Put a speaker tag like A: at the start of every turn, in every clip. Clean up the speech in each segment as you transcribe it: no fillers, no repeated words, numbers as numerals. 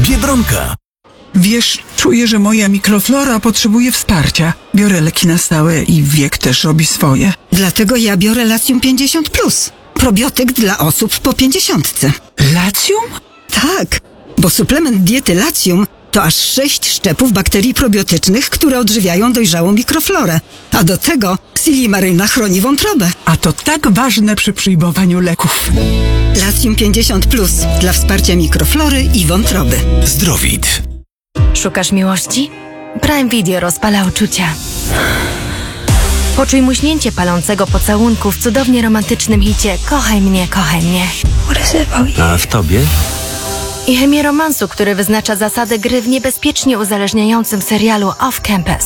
A: Biedronka.
B: Wiesz, czuję, że moja mikroflora potrzebuje wsparcia. Biorę leki na stałe i wiek też robi swoje.
C: Dlatego ja biorę Latium 50+. Probiotyk dla osób po 50.
B: Latium?
C: Tak, bo suplement diety Latium to aż 6 szczepów bakterii probiotycznych, które odżywiają dojrzałą mikroflorę. A do tego silimaryna chroni wątrobę.
B: A to tak ważne przy przyjmowaniu leków.
C: Latium 50+ dla wsparcia mikroflory i wątroby.
A: Zdrowit.
D: Szukasz miłości? Prime Video rozpala uczucia. Poczuj muśnięcie palącego pocałunku w cudownie romantycznym hicie Kochaj mnie, kochaj mnie.
A: A w tobie?
D: I chemię romansu, który wyznacza zasady gry w niebezpiecznie uzależniającym serialu Off Campus.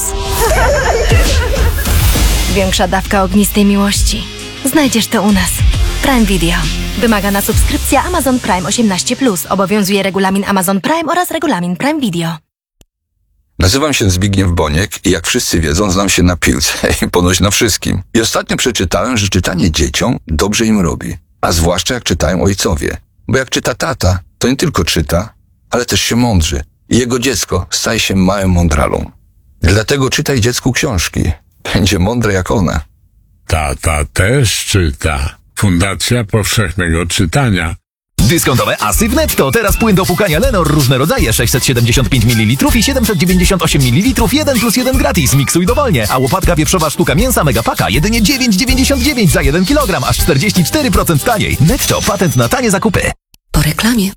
D: Większa dawka ognistej miłości. Znajdziesz to u nas. Prime Video. Wymagana subskrypcja Amazon Prime 18+. Obowiązuje regulamin Amazon Prime oraz regulamin Prime Video.
E: Nazywam się Zbigniew Boniek i jak wszyscy wiedzą, znam się na piłce i ponoć na wszystkim. I ostatnio przeczytałem, że czytanie dzieciom dobrze im robi. A zwłaszcza jak czytają ojcowie. Bo jak czyta tata, to nie tylko czyta, ale też się mądrzy. I jego dziecko staje się małym mądralą. Dlatego czytaj dziecku książki. Będzie mądre jak one.
F: Tata też czyta. Fundacja Powszechnego Czytania.
A: Dyskontowe asy w Netto. Teraz płyn do płukania Lenor. Różne rodzaje. 675 ml i 798 ml. 1+1 gratis. Miksuj dowolnie. A łopatka wieprzowa sztuka mięsa Megapaka jedynie 9,99 za 1 kg. Aż 44% taniej. Netto. Patent na tanie zakupy.
C: Po reklamie.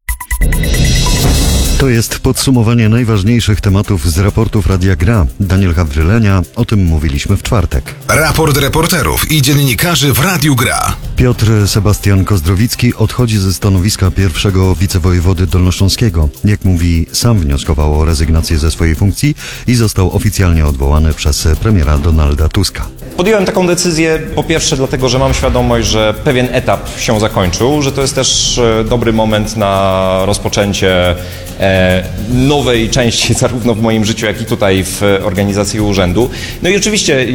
G: To jest podsumowanie najważniejszych tematów z raportów Radia Gra. Daniel Hawrylenia, o tym mówiliśmy w czwartek.
H: Raport reporterów i dziennikarzy w Radiu Gra.
G: Piotr Sebastian Kozdrowicki odchodzi ze stanowiska pierwszego wicewojewody dolnośląskiego. Jak mówi, sam wnioskował o rezygnację ze swojej funkcji i został oficjalnie odwołany przez premiera Donalda Tuska.
I: Podjąłem taką decyzję po pierwsze dlatego, że mam świadomość, że pewien etap się zakończył, że to jest też dobry moment na rozpoczęcie nowej części zarówno w moim życiu, jak i tutaj w organizacji urzędu. No i oczywiście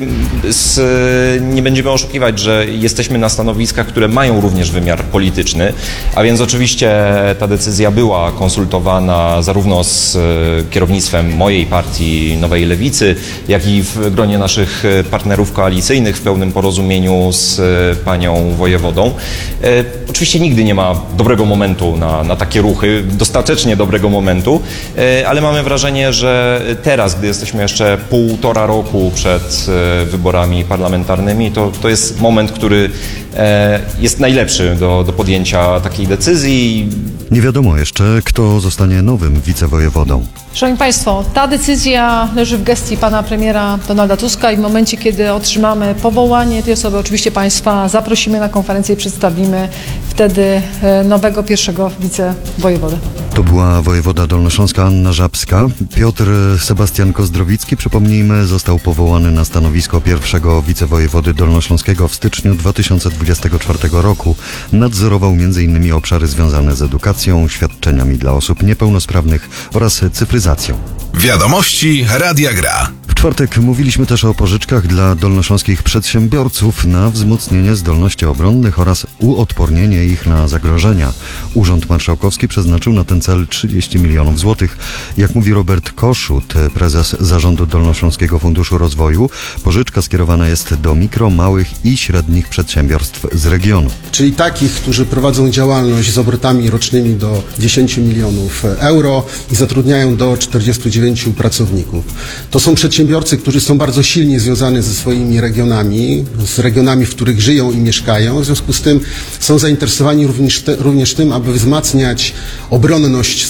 I: nie będziemy oszukiwać, że jesteśmy na stanowiskach, które mają również wymiar polityczny, a więc oczywiście ta decyzja była konsultowana zarówno z kierownictwem mojej partii Nowej Lewicy, jak i w gronie naszych partnerów koalicyjnych w pełnym porozumieniu z panią wojewodą. Oczywiście nigdy nie ma dobrego momentu na takie ruchy, dostatecznie dobrego momentu, ale mamy wrażenie, że teraz, gdy jesteśmy jeszcze 1,5 roku przed wyborami parlamentarnymi, to jest moment, który jest najlepszy do podjęcia takiej decyzji.
G: Nie wiadomo jeszcze, kto zostanie nowym wicewojewodą.
J: Szanowni Państwo, ta decyzja leży w gestii pana premiera Donalda Tuska i w momencie, kiedy otrzymamy powołanie tej osoby, oczywiście Państwa zaprosimy na konferencję i przedstawimy wtedy nowego pierwszego wicewojewodę.
G: To była wojewoda dolnośląska Anna Żabska. Piotr Sebastian Kozdrowicki, przypomnijmy, został powołany na stanowisko pierwszego wicewojewody dolnośląskiego w styczniu 2024 roku. Nadzorował m.in. obszary związane z edukacją, świadczeniami dla osób niepełnosprawnych oraz cyfryzacją.
H: Wiadomości Radia Gra.
G: W czwartek mówiliśmy też o pożyczkach dla dolnośląskich przedsiębiorców na wzmocnienie zdolności obronnych oraz uodpornienie ich na zagrożenia. Urząd Marszałkowski przeznaczył na ten cel 30 milionów złotych. Jak mówi Robert Koszut, prezes Zarządu Dolnośląskiego Funduszu Rozwoju, pożyczka skierowana jest do mikro, małych i średnich przedsiębiorstw z regionu.
K: Czyli takich, którzy prowadzą działalność z obrotami rocznymi do 10 milionów euro i zatrudniają do 49 pracowników. To są przedsiębiorcy, którzy są bardzo silnie związani ze swoimi regionami, z regionami, w których żyją i mieszkają. W związku z tym są zainteresowani również tym, aby wzmacniać obronność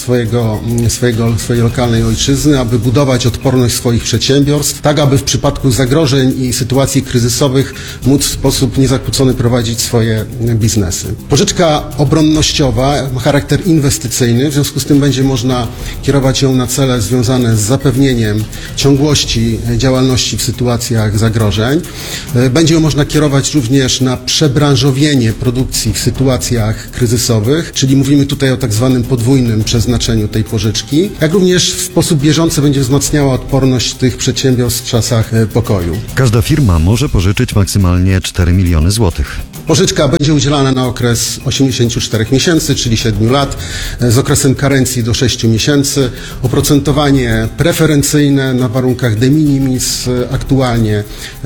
K: swojej lokalnej ojczyzny, aby budować odporność swoich przedsiębiorstw, tak aby w przypadku zagrożeń i sytuacji kryzysowych móc w sposób niezakłócony prowadzić swoje biznesy. Pożyczka obronnościowa ma charakter inwestycyjny, w związku z tym będzie można kierować ją na cele związane z zapewnieniem ciągłości działalności w sytuacjach zagrożeń. Będzie ją można kierować również na przebranżowienie produkcji w sytuacjach kryzysowych, czyli mówimy tutaj o tak zwanym podwójnym przeznaczeniu tej pożyczki, jak również w sposób bieżący będzie wzmacniała odporność tych przedsiębiorstw w czasach pokoju.
G: Każda firma może pożyczyć maksymalnie 4 miliony złotych.
K: Pożyczka będzie udzielana na okres 84 miesięcy, czyli 7 lat, z okresem karencji do 6 miesięcy. Oprocentowanie preferencyjne na warunkach de minimis, aktualnie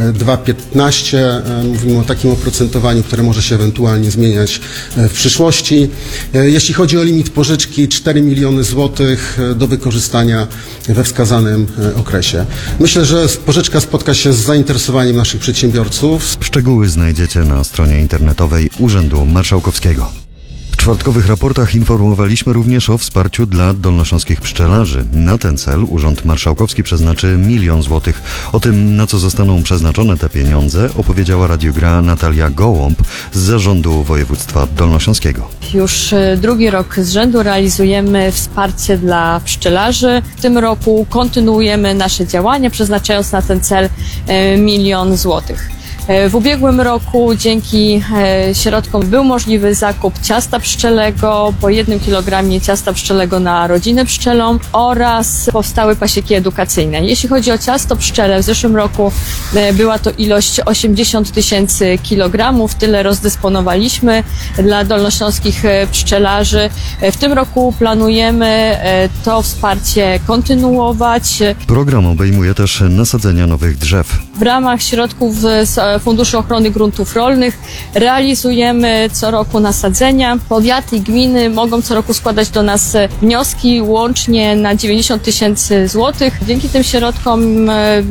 K: 2,15. Mówimy o takim oprocentowaniu, które może się ewentualnie zmieniać w przyszłości. Jeśli chodzi o limit pożyczki, 4 miliony złotych do wykorzystania we wskazanym okresie. Myślę, że pożyczka spotka się z zainteresowaniem naszych przedsiębiorców.
G: Szczegóły znajdziecie na stronie internetowej Urzędu Marszałkowskiego. W czwartkowych raportach informowaliśmy również o wsparciu dla dolnośląskich pszczelarzy. Na ten cel Urząd Marszałkowski przeznaczy 1 000 000 złotych. O tym, na co zostaną przeznaczone te pieniądze, opowiedziała Radiu Gra Natalia Gołąb z Zarządu Województwa Dolnośląskiego.
L: Już drugi rok z rzędu realizujemy wsparcie dla pszczelarzy. W tym roku kontynuujemy nasze działania, przeznaczając na ten cel 1 000 000 złotych. W ubiegłym roku dzięki środkom był możliwy zakup ciasta pszczelego, po 1 kg ciasta pszczelego na rodzinę pszczelą oraz powstały pasieki edukacyjne. Jeśli chodzi o ciasto pszczele, w zeszłym roku była to ilość 80 000 kilogramów, tyle rozdysponowaliśmy dla dolnośląskich pszczelarzy. W tym roku planujemy to wsparcie kontynuować.
G: Program obejmuje też nasadzenia nowych drzew.
L: W ramach środków z Funduszu Ochrony Gruntów Rolnych realizujemy co roku nasadzenia. Powiaty i gminy mogą co roku składać do nas wnioski łącznie na 90 000 złotych. Dzięki tym środkom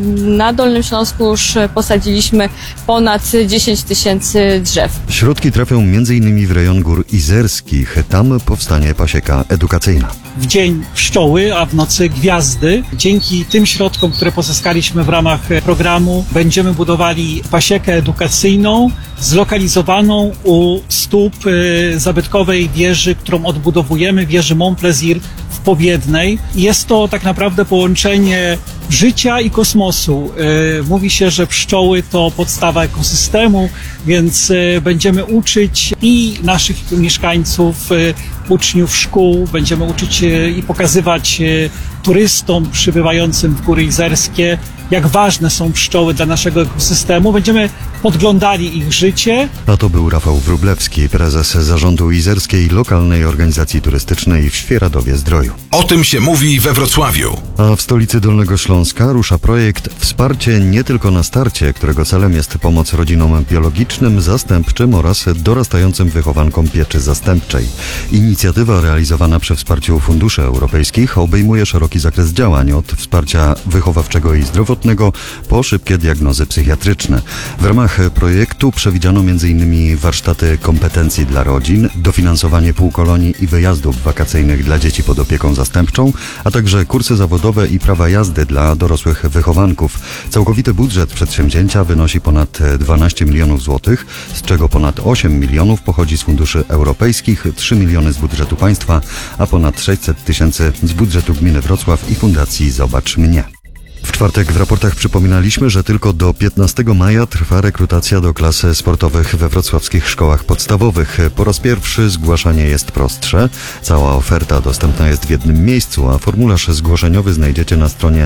L: na Dolnym Śląsku już posadziliśmy ponad 10 000 drzew.
G: Środki trafią m.in. w rejon Gór Izerskich. Tam powstanie pasieka edukacyjna.
M: W dzień pszczoły, a w nocy gwiazdy. Dzięki tym środkom, które pozyskaliśmy w ramach programu, będziemy budowali pasiekę edukacyjną zlokalizowaną u stóp zabytkowej wieży, którą odbudowujemy, wieży Mont Plaisir w Pobiednej. Jest to tak naprawdę połączenie życia i kosmosu. Mówi się, że pszczoły to podstawa ekosystemu, więc będziemy uczyć i naszych mieszkańców, uczniów szkół, będziemy uczyć i pokazywać turystom przybywającym w Góry Izerskie, jak ważne są pszczoły dla naszego ekosystemu. Będziemy podglądali ich życie.
G: A to był Rafał Wróblewski, prezes Zarządu Izerskiej Lokalnej Organizacji Turystycznej w Świeradowie-Zdroju.
H: O tym się mówi we Wrocławiu.
G: A w stolicy Dolnego Śląska rusza projekt Wsparcie nie tylko na starcie, którego celem jest pomoc rodzinom biologicznym, zastępczym oraz dorastającym wychowankom pieczy zastępczej. Inicjatywa realizowana przy wsparciu funduszy europejskich obejmuje szeroki zakres działań, od wsparcia wychowawczego i zdrowotnego po szybkie diagnozy psychiatryczne. W ramach projektu przewidziano m.in. warsztaty kompetencji dla rodzin, dofinansowanie półkolonii i wyjazdów wakacyjnych dla dzieci pod opieką zastępczą, a także kursy zawodowe i prawa jazdy dla dorosłych wychowanków. Całkowity budżet przedsięwzięcia wynosi ponad 12 milionów złotych, z czego ponad 8 milionów pochodzi z funduszy europejskich, 3 miliony z budżetu państwa, a ponad 600 000 z budżetu gminy Wrocław i Fundacji Zobacz Mnie. W czwartek w raportach przypominaliśmy, że tylko do 15 maja trwa rekrutacja do klas sportowych we wrocławskich szkołach podstawowych. Po raz pierwszy zgłaszanie jest prostsze. Cała oferta dostępna jest w jednym miejscu, a formularz zgłoszeniowy znajdziecie na stronie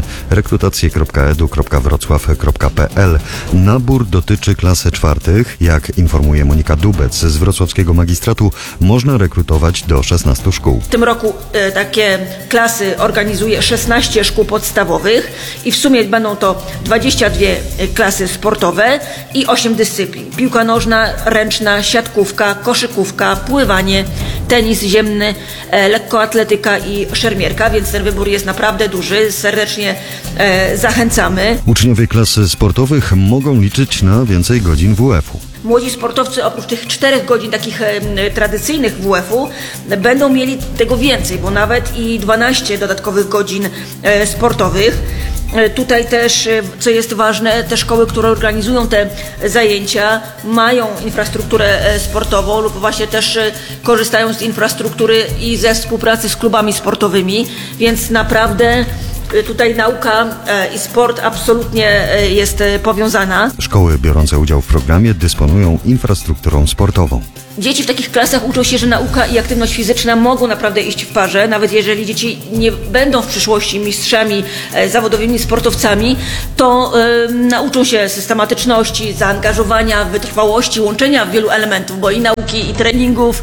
G: rekrutacje.edu.wrocław.pl. Nabór dotyczy klas czwartych. Jak informuje Monika Dubec z wrocławskiego magistratu, można rekrutować do 16 szkół.
N: W tym roku takie klasy organizuje 16 szkół podstawowych i w sumie będą to 22 klasy sportowe i 8 dyscyplin. Piłka nożna, ręczna, siatkówka, koszykówka, pływanie, tenis ziemny, lekkoatletyka i szermierka, więc ten wybór jest naprawdę duży. Serdecznie zachęcamy.
G: Uczniowie klas sportowych mogą liczyć na więcej godzin WF-u.
N: Młodzi sportowcy oprócz tych 4 godzin takich tradycyjnych WF-u będą mieli tego więcej, bo nawet i 12 dodatkowych godzin sportowych. Tutaj też, co jest ważne, te szkoły, które organizują te zajęcia, mają infrastrukturę sportową lub właśnie też korzystają z infrastruktury i ze współpracy z klubami sportowymi, więc naprawdę tutaj nauka i sport absolutnie jest powiązana.
G: Szkoły biorące udział w programie dysponują infrastrukturą sportową.
N: Dzieci w takich klasach uczą się, że nauka i aktywność fizyczna mogą naprawdę iść w parze, nawet jeżeli dzieci nie będą w przyszłości mistrzami, zawodowymi sportowcami, to nauczą się systematyczności, zaangażowania, wytrwałości, łączenia wielu elementów, bo i nauki, i treningów,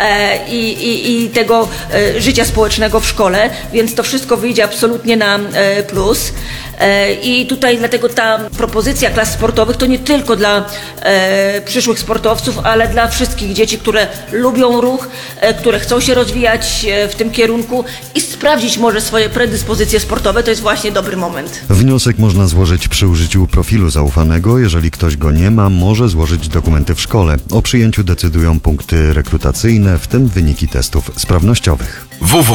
N: i tego życia społecznego w szkole, więc to wszystko wyjdzie absolutnie na plus. I tutaj dlatego ta propozycja klas sportowych to nie tylko dla przyszłych sportowców, ale dla wszystkich dzieci, które lubią ruch, które chcą się rozwijać w tym kierunku i sprawdzić może swoje predyspozycje sportowe, to jest właśnie dobry moment.
G: Wniosek można złożyć przy użyciu profilu zaufanego. Jeżeli ktoś go nie ma, może złożyć dokumenty w szkole. O przyjęciu decydują punkty rekrutacyjne, w tym wyniki testów sprawnościowych.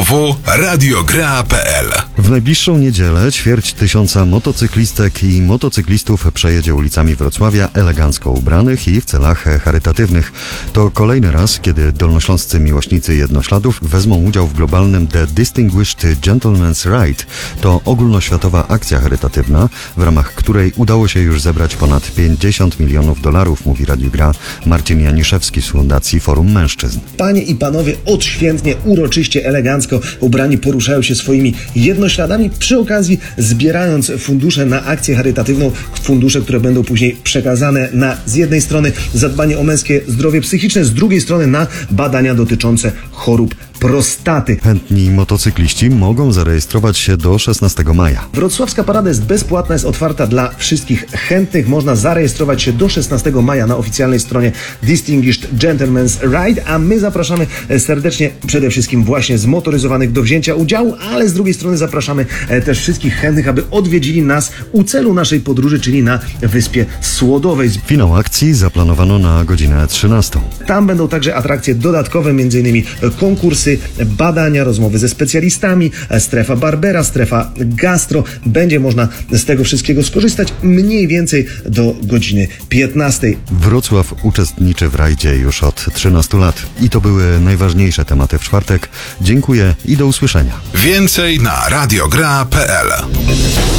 H: www.radiogra.pl.
G: W najbliższą niedzielę 250 motocyklistek i motocyklistów przejedzie ulicami Wrocławia elegancko ubranych i w celach charytatywnych. To kolejny raz, kiedy dolnośląscy miłośnicy jednośladów wezmą udział w globalnym The Distinguished Gentleman's Ride. To ogólnoświatowa akcja charytatywna, w ramach której udało się już zebrać ponad $50 milionów, mówi Radiu Gra Marcin Janiszewski z Fundacji Forum Mężczyzn.
O: Panie i panowie odświętnie, uroczyście, elegancko ubrani poruszają się swoimi jednośladami, przy okazji zbierając fundusze na akcję charytatywną, fundusze, które będą później przekazane na z jednej strony zadbanie o męskie zdrowie psychiczne, z drugiej strony na badania dotyczące chorób prostaty.
G: Chętni motocykliści mogą zarejestrować się do 16 maja.
O: Wrocławska parada jest bezpłatna, jest otwarta dla wszystkich chętnych. Można zarejestrować się do 16 maja na oficjalnej stronie Distinguished Gentleman's Ride, a my zapraszamy serdecznie przede wszystkim właśnie zmotoryzowanych do wzięcia udziału, ale z drugiej strony zapraszamy też wszystkich chętnych, aby odwiedzili nas u celu naszej podróży, czyli na Wyspie Słodowej.
G: Finał akcji zaplanowano na godzinę 13.
O: Tam będą także atrakcje dodatkowe, m.in. konkursy, badania, rozmowy ze specjalistami, strefa barbera, strefa gastro. Będzie można z tego wszystkiego skorzystać mniej więcej do godziny 15.
G: Wrocław uczestniczy w rajdzie już od 13 lat. I to były najważniejsze tematy w czwartek. Dziękuję i do usłyszenia.
H: Więcej na radiogra.pl.